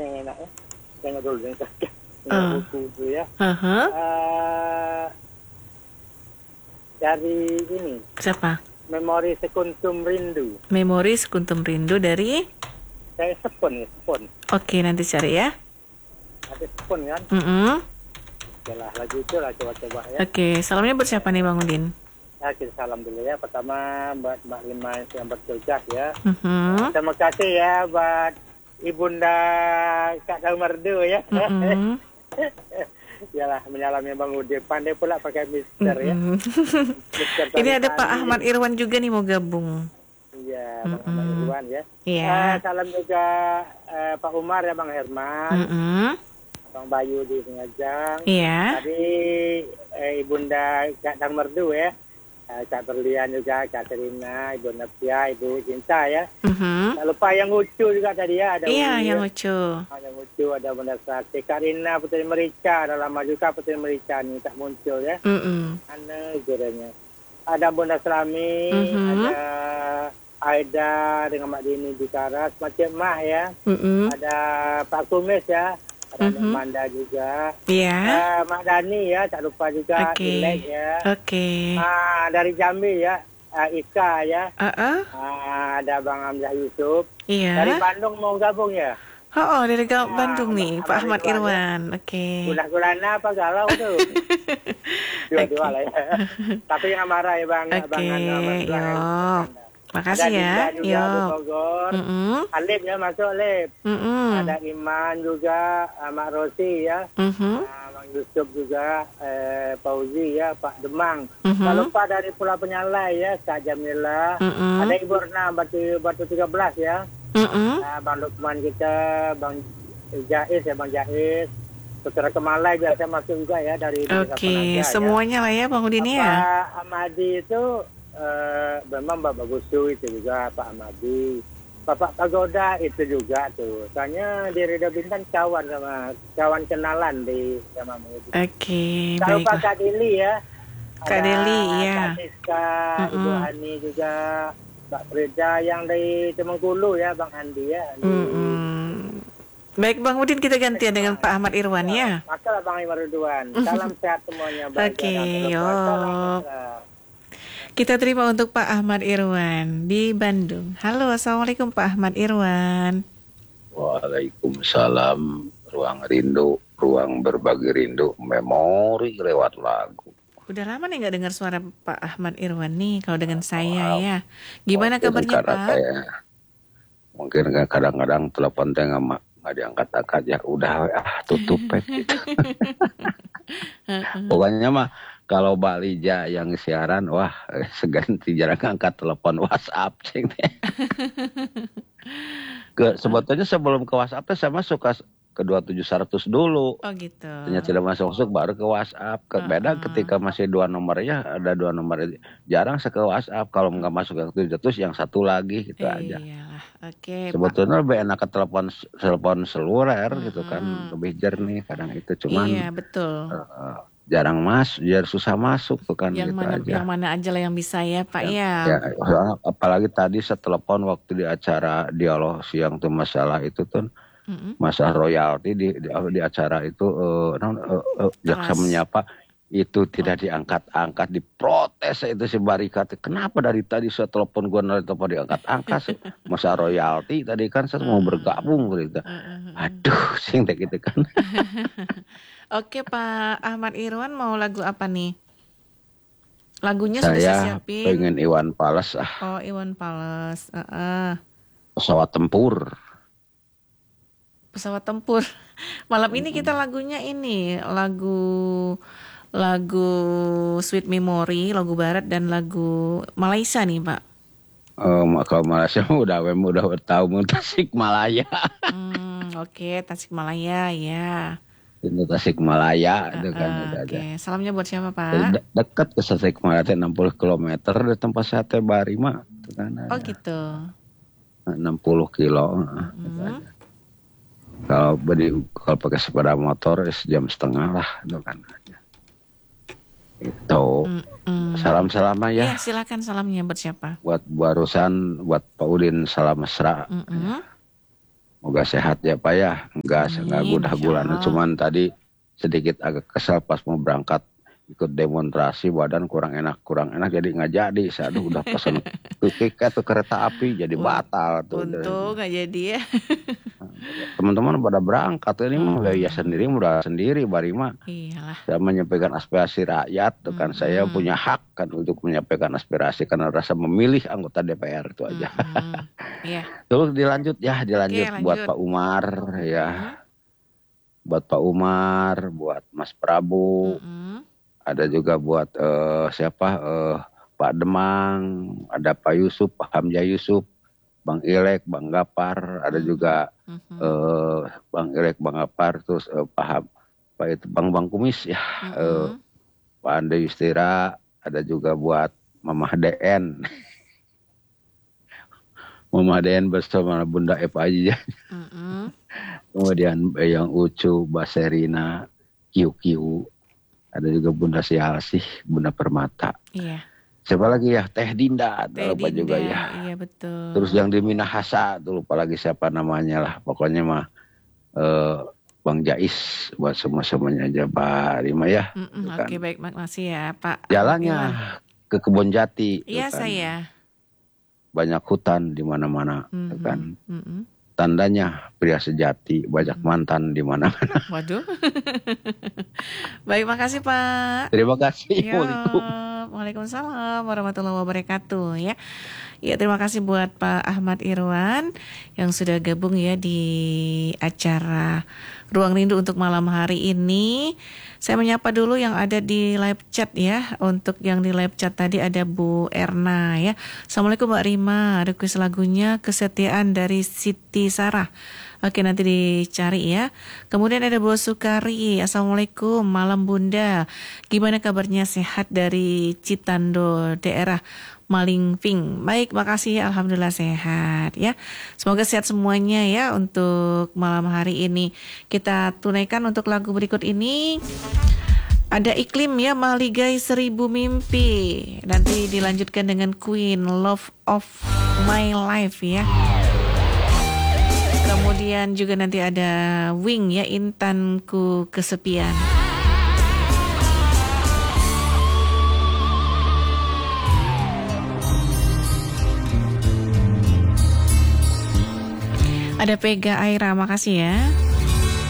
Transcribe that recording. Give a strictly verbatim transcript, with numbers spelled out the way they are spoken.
yang enak ya. Tengok dulu yang tengok Uh. buku dulu ya. Uh-huh. Uh, dari ini. Siapa? Memori Sekuntum Rindu. Memori Sekuntum Rindu dari? Saya Sepon ya, Sepon. Oke, nanti cari ya. Ada Sepon kan? Mm-hmm. Oke lah, lagu itu lah coba-coba ya. Oke, salamnya buat siapa nih Bang Udin? Ya, kita salam dulu ya. Pertama buat Mbak Lima yang bertugas ya. Mm-hmm. Terima kasih ya buat Ibunda Kak Damardo ya. Mm-hmm. Yalah, menyalami Bang Udin. Pandai pula pakai mister ya. Mm-hmm. Mister Ini ada tari-tari. Pak Ahmad Irwan juga nih mau gabung. Iya, Bang Mm-mm. Ahmad Irwan ya. Iya. Eh, salam juga eh, Pak Umar ya, Bang Herman. Mm-hmm. Bang Bayu di Singajang. Iya. Tadi eh, Ibunda Kak Dang Merdu ya. Eh, Kak Berlian juga, Kak Terina, Ibu Napia, Ibu Cinta ya. Mm-hmm. Tak lupa yang lucu juga tadi ya. Ada Iya, Uli, yang ya. lucu. Ada lucu, ada Bunda Sakti. Kak Rina Putri Merica, ada lama juga Putri Merica nih tak muncul ya. Mm-mm. Mana geranya. Ada Bunda Selami, Mhm. ada Aida dengan Mak Dini di Karas, macam Mah ya. Mm-mm. Ada Pak Kumis ya. Ada Mhm. Nek Manda juga. Iya. Ah, Mak Dani ya, tak lupa juga Oke. Ilek ya. Oke. Ah, dari Jambi ya, ah, Ika ya. Uh-uh. Ah, ada Bang Hamzah Yusuf. Iya. Dari Bandung mau gabung ya? Oh, oh, dari Ga- Ah, Bandung nih, Ahmad- Pak Ahmad Ahmad Irwan, Irwan. Oke. Gula-gulana apa galau tuh? Dua-dua lah ya. Tapi jangan marah ya Bang. Oke, Bang Anda, Bang Anda. yok. Makasih Ada ya. Dinda juga di Yok. Bogor. Mm-mm. Alip ya masuk Alip. Mm-mm. Ada Iman juga, ah, Mak Rosi ya. Mhm. Ah, Bang Yusuf juga, eh, Fauzi ya, Pak Demang. Mhm. Tak lupa dari Pulau Penyalai ya, Kak Jamila. Mm-mm. Ada Ibu Rena Batu Batu tiga belas ya. Mm-mm. Ah, Bang Lukman kita, Bang Jais ya, Bang Jais. Saudara Kemalai biasa masuk juga ya dari dari Oke, Kapanaga, semuanya lah ya Bang Udin ya. ya. Pak Amadi itu eh, memang Bapak Gusu itu juga Pak Amadi. Bapak Pagoda itu juga tuh. Soalnya di Ridho Bintang kawan sama kawan kenalan di sama Mudi. Oke, Tak lupa baiklah. Kak Deli ya. Kak Ada Deli, ya. Kak Siska, Ibu Mm-mm. Hani juga, Mbak Frida yang dari Temengkulu ya, Bang Andi ya. Andi. Mm-mm. Baik Bang Udin, kita gantian dengan Pak Ahmad Irwan ya. Makalah Bang Imar Ridwan. Salam sehat semuanya. bahagia Oke, dan terlepas. yok. Salam sejahtera. Kita terima untuk Pak Ahmad Irwan di Bandung. Halo, Assalamualaikum Pak Ahmad Irwan. Waalaikumsalam. Ruang rindu, ruang berbagi rindu, memori lewat lagu. Udah lama nih nggak dengar suara Pak Ahmad Irwan nih. Kalau dengan saya Maaf. ya, gimana Mungkin kabarnya karena Pak? saya, mungkin kan kadang-kadang telepon teh nggak nggak diangkat-angkat ya, udah ah tutup gitu. Pokoknya mah kalau Mbak Lija yang siaran, wah seganti jarang angkat telepon WhatsApp cing teh. Ke sebetulnya sebelum ke WhatsApp teh saya masuk ke ke dua tujuh seratus dulu. Oh gitu. Ternyata tidak masuk-masuk baru ke WhatsApp. Ke beda ketika masih dua nomornya, ada dua nomor, jarang saya ke WhatsApp. Kalau nggak masuk ke tujuh ratus yang satu lagi gitu aja. Iyalah, oke. Pak. Sebetulnya lebih enak ke telepon telepon seluler gitu kan, lebih jernih kadang itu, cuman Iya betul. eh, jarang mas, jar susah masuk tuh kan Yang gitu mana aja. yang mana aja lah yang bisa ya Pak ya. Ya, soalnya apalagi tadi saya telepon waktu di acara dialog siang tuh masalah itu tuh. Mm-mm. Masalah royalti di, di, di acara itu uh, non, uh, uh, jaksa Keras. menyapa itu tidak diangkat-angkat, diprotes itu si Barikat. Kenapa dari tadi saya telepon gue dari telepon diangkat-angkat masa royalti tadi kan saya mau bergabung gitu. Aduh, sing teh gitu kan. Oke Pak Ahmad Irwan mau lagu apa nih? Lagunya sudah saya Saya siapin. pengen Iwan Fals, ah, Oh Iwan Fals. Uh-uh. pesawat tempur. Pesawat tempur. Malam ini kita lagunya ini lagu lagu Sweet Memory, lagu Barat dan lagu Malaysia nih Pak. Um, kalau Malaysia udah udah tahu Tasik Malaya. Hmm, Oke, Tasikmalaya ya. Itu Tasik Malaya itu kan Uh-uh, udah Oke, aja. salamnya buat siapa Jadi Pak? de- dekat ke Tasik Malaya enam puluh kilometer dari tempat saya teh Bari mah itu kan Oh ada gitu. enam puluh kilo. Nah, gitu Hmm. aja. Kalau beri kalau pakai sepeda motor ya sejam setengah lah itu kan. Itu Mm-mm. salam-salam Ya, ya silakan salamnya buat siapa? buat barusan buat Pak Udin salam mesra. Mm-mm. Moga sehat ya Pak ya. Enggak, enggak Amin, gudah Masya gulana. Allah. Cuman tadi sedikit agak kesal pas mau berangkat ikut demonstrasi, badan kurang enak kurang enak jadi nggak jadi. Saya aduh udah pesan tiket tuh kereta api jadi Un- batal tuh. Untung nggak jadi ya. Teman-teman pada berangkat ini mah Mm-mm. biaya sendiri, mudah sendiri bari mah. Iyalah. Saya menyampaikan aspirasi rakyat tuh kan, saya Mm-mm. punya hak kan untuk menyampaikan aspirasi karena rasa memilih anggota D P R itu aja. Mm-mm. Iya. Terus dilanjut ya, dilanjut Oke, buat lanjut. Pak Umar ya, Mm-mm. buat Pak Umar, buat Mas Prabu, Mm-mm. ada juga buat eh, siapa eh, Pak Demang, ada Pak Yusuf, Pak Hamzah Yusuf, Bang Ilek, Bang Gapar, ada Mhm. juga Mhm. eh, Bang Ilek, Bang Gapar, terus eh, Pak Ham- Pak itu Bang Bang Kumis ya, eh, Mm-mm. Pak Ande Yustira, ada juga buat Mamah D N. Mamah D N bersama Bunda Eva aja. Mm-mm. Kemudian eh, yang Ucu, Baserina, Q Q, ada juga Bunda Sialsih, Bunda Permata. Iya. Siapa lagi ya? Teh Dinda, Teh lupa juga Dinda, ya. iya betul. Terus yang di Minahasa, tuh lupa lagi siapa namanya lah. Pokoknya mah eh, Bang Jais buat semua-semuanya aja Pak Rima ya. Mm-mm, Gitu kan. Oke, baik, makasih ya Pak. Jalannya Iwan. ke Kebon Jati. tuh Iya, kan. saya. Banyak hutan di mana-mana. tuh Mhm. kan. Mm-mm. Tandanya pria sejati, banyak Mhm. mantan di mana-mana. Waduh. Baik, makasih Pak. Terima kasih. Ya, Waalaikumsalam. Waalaikumsalam warahmatullahi wabarakatuh ya. Ya, terima kasih buat Pak Ahmad Irwan yang sudah gabung ya di acara Ruang Rindu untuk malam hari ini. Saya menyapa dulu yang ada di live chat ya. Untuk yang di live chat tadi ada Bu Erna ya. Assalamualaikum Mbak Rima, request lagunya Kesetiaan dari Siti Sarah. Oke, nanti dicari ya. Kemudian ada Bu Sukari. Assalamualaikum, malam Bunda. Gimana kabarnya, sehat dari Citando, daerah Malingping? Baik, makasih ya. Alhamdulillah sehat ya. Semoga sehat semuanya ya untuk malam hari ini. Kita tunaikan untuk lagu berikut ini. Ada Iklim ya, Maligai Seribu Mimpi. Nanti dilanjutkan dengan Queen, Love of My Life ya. Kemudian juga nanti ada Wing ya, Intanku Kesepian. Ada Pega Aira, makasih ya.